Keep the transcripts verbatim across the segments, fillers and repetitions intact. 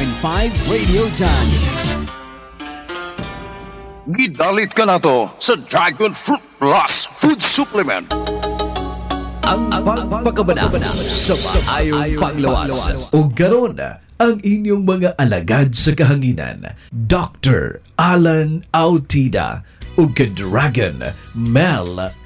point five Radio Dani. Gidalit ka na to sa Dragon Fruit Plus Food Supplement. Ang pagpakabana sa maayong panglawas. O garon ang inyong mga alagad sa kahanginan, Doctor Alan Autida o ka-Dragon Mel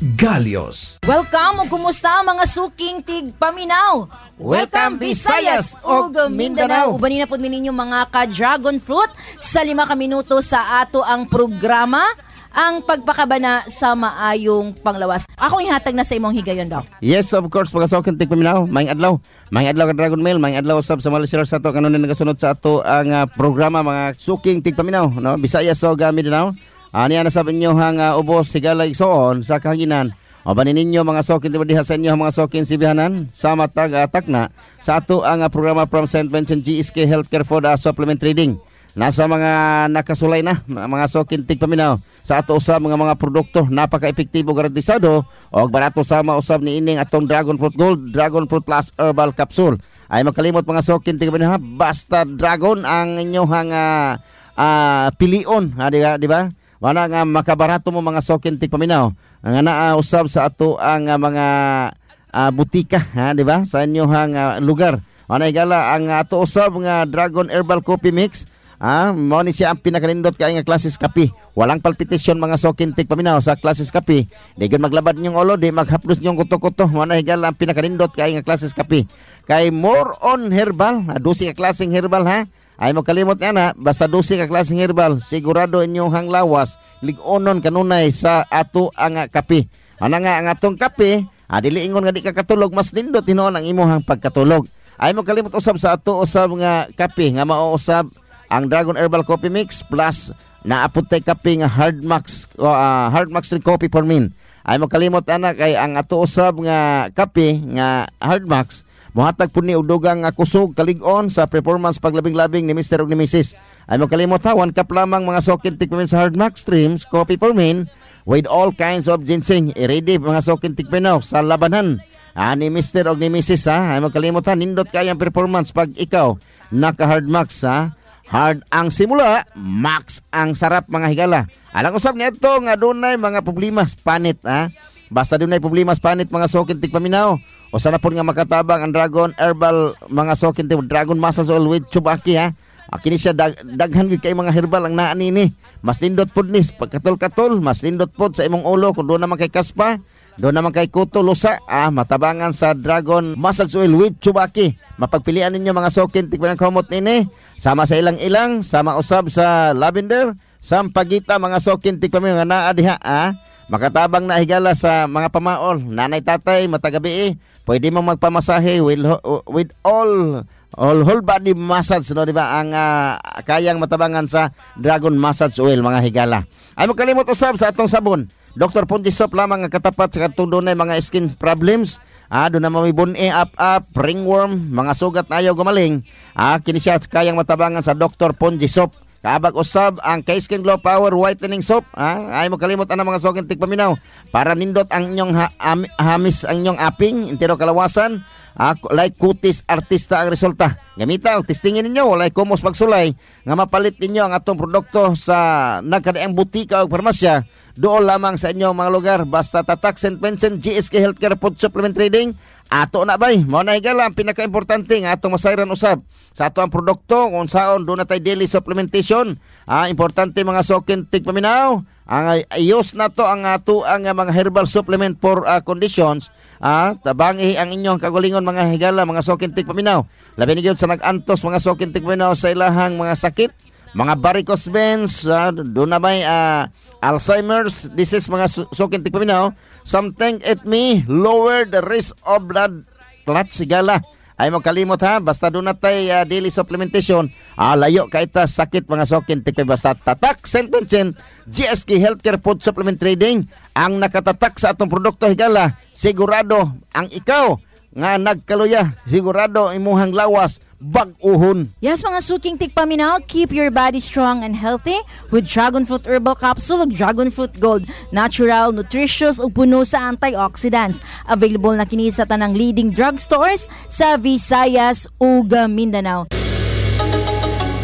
Galios. Welcome o kumusta mga suking tigpaminaw? Welcome Visayas o Mindanao. Ubanin na po ninyo mga ka-Dragon Fruit sa lima ka minuto sa ato ang programa, ang pagpakabana sa maayong panglawas. Ako ihatag na sa imong higayon daw. Yes, of course, mga suking tigpaminaw, maayong adlaw. Maayong adlaw ka Dragon Mel, maayong adlaw sab sa mga listeners sa ato kanon nagasunod sa ato ang uh, programa mga suking tigpaminaw, no? Visayas o Mindanao. Ani ana sa inyo hang uh, ubos sigala igsoon sa kahanginan. O banin ninyo mga sokin diha sa inyo mga sokin sibihanan sa matag uh, takna sa ato ang uh, programa from Saint Vincent G S K Healthcare Food uh, Supplement Trading. Nasa mga nakasulay na mga sokin tigpaminaw sa ato usab mga mga produkto napaka-epektibo garantisado og barato sama usab ni ining atong Dragon Fruit Gold, Dragon Fruit Plus Herbal Capsule. Ay magkalimot mga sokin tigpaminaw, basta Dragon ang inyong uh, uh, pilion, ha, di ba? Di ba? Wala nga makabarato mo mga sokin tigpaminaw. Ang naa uh, usab sa ato ang uh, mga uh, butika, ha, di ba? Sa inyo hang uh, lugar. Wala igala ang ato usab nga Dragon Herbal Coffee Mix. Ah, mo ni siya ang pinakanindot kay nga klases kape. Walang palpitasyon mga sokin tigpaminaw sa klases kape. Di gyud maglabad nyong ulo, di maghaplos nyong kuto-kuto. Wala igala ang pinakanindot kay nga klases kape. Kay more on herbal, adusi ka klaseng herbal ha. Ay mo kalimot nga na, basta dosi ka klaseng herbal, sigurado inyong hanglawas, lig-onon kanunay sa ato ang kape. Ano nga ang atong kape, ah, dili ingon nga di ka katulog, mas nindot hinoon ang imuhang pagkatulog. Ay mo kalimot usab sa ato usab nga kape, nga mauusab ang Dragon Herbal Coffee Mix plus naaputay kape nga Hard Max, uh, Hard Max Coffee for Men. Ay mo kalimot ana kay ang ato usab nga kape nga Hard Max, muhatag po ni udugang nga kusog kalig-on sa performance paglabing-labing ni Mister ug ni Missus Ay mo kalimot ha, one cup lamang mga sokin tikpamin sa Hard Max Streams Coffee for Men with all kinds of ginseng. I-ready mga sokin tikpaminaw sa labanan ah, ni Mister ug ni Missus ha. Ay mo kalimot ha, nindot kayang performance pag ikaw naka Hard Max ha. Hard ang simula, max ang sarap mga higala. Alang usab nito nga dunay mga problema sa panit ha. Basta dunay problema sa panit mga sokin tikpaminaw. O sana po nga makatabang ang Dragon Herbal mga sokin tig Dragon Massage Oil with Chubaki ha. Kini siya dag, daghan gid kay mga herbal ang naa nini. Mas nindot pod ni pagkatol-katol, mas nindot pod sa imong ulo kung doon naman kay kaspa, doon naman kay kuto lusa, ah matabangan sa Dragon Massage Oil with Chubaki. Mapagpilian ninyo mga sokin tig panangkamot nini. Sama sa ilang-ilang, sama usab sa lavender, sampagita mga sokin tig pami nga naa diha ah. Makatabang na higala sa mga pamaol, nanay tatay matagabi eh. Pwede mo magpamasahe with, with all all whole body massage, no, di ba? Ang uh, kayang matabangan sa Dragon Massage Oil mga higala. Ay mo kalimot usab sa atong sabon. Doctor Ponji Soap lamang ang katapat sa katong dunay mga skin problems. Ah, doon na mamibun-e up-up, ringworm, mga sugat na ayaw gumaling. Ah, kini siya kayang matabangan sa Doctor Ponji Soap. Kaabag usab ang K-Skin Glow Power Whitening Soap. Ah, ay mo kalimot ana mga sokin tigpaminaw. Para nindot ang inyong ha- am- hamis ang inyong aping, intero kalawasan. Ah, like kutis artista ang resulta. Gamita, testingin ninyo, walay kumos pagsulay. Nga mapalit ninyo ang atong produkto sa nagkadaang butika o farmasya. Doon lamang sa inyong mga lugar. Basta tatak Saint Vincent G S K Healthcare Food Supplement Trading. Ato na bay, mao na higala ang pinaka-importante nga atong masayran usab sa ato ang produkto kung saon doon na tayo daily supplementation. Ah, importante mga sokin tigpaminaw. Ang ayos na to ang ato ang mga herbal supplement for uh, conditions. Ah, tabangi ang inyong kagulingon mga higala mga sokin tigpaminaw. Labi ni gyud sa nag-antos mga sokin tigpaminaw sa ilahang mga sakit, mga varicose veins, uh, doon na may uh, Alzheimer's disease mga sokin tigpaminaw. Something it may lower the risk of blood clot sigala. Ay mo kalimot ha, basta doon natay uh, daily supplementation. Ah, layo ka ita sakit mga sokin tigpay basta tatak Saint Vincent G S K Healthcare Food Supplement Trading ang nakatatak sa atong produkto higala. Sigurado ang ikaw nga nagkaluya, sigurado imuhang lawas bag-uhon. Yes, mga suking tigpaminaw, keep your body strong and healthy with Dragon Fruit Herbal Capsule ug Dragon Fruit Gold. Natural, nutritious ug puno sa antioxidants. Available na kini sa tanang leading drugstores sa Visayas ug Mindanao.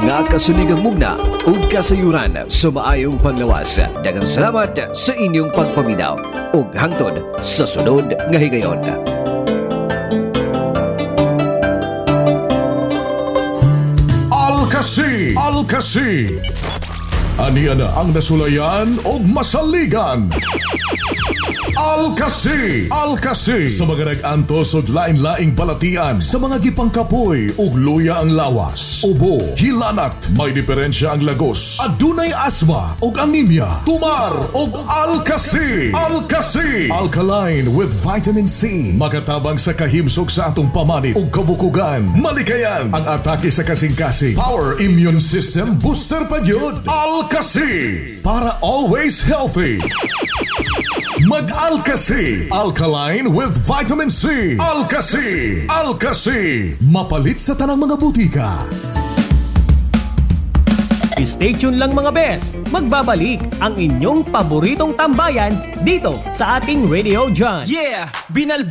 mga kasuligang mugna ug kasayuran sa maayong panglawas. Daghang salamat sa inyong pagpaminaw ug hangtod sa sunod nga higayon. Alkasi, Alkasi. Aniya na ang nasulayan o masaligan. Alkasi, Alkasi. Sa mga nag-antos o lain-laing balatian, sa mga gipangkapoy ug luya ang lawas, ubo, hilanat, may diferensya ang lagos, adunay asma ug anemia, tumar ug Alkasi. Alkasi, alkaline with vitamin C. Makatabang sa kahimsog sa atong pamanit ug kabukugan. Malikayan ang atake sa kasing-kasing. Power immune system booster pa yun. Alkasi, para always healthy. Mag-Alkasi, alkaline with vitamin C. Alkasi, Alkasi, mapalit sa tanang mga butika. Stay tuned lang mga bes. Magbabalik ang inyong paboritong tambayan dito sa ating Radio John. Yeah! Binalba